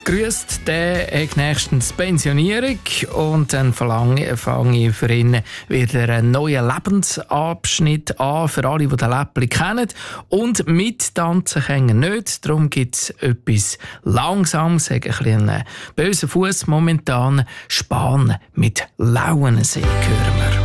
Grüßt, der hat nächstens Pensionierung und dann fange ich für ihn wieder einen neuen Lebensabschnitt an, für alle, die den Läppli kennen. Und mittanzen können nicht, darum gibt es etwas Langsames, ein bisschen bösen Fuß momentan. Span mit Lauensee hören wir.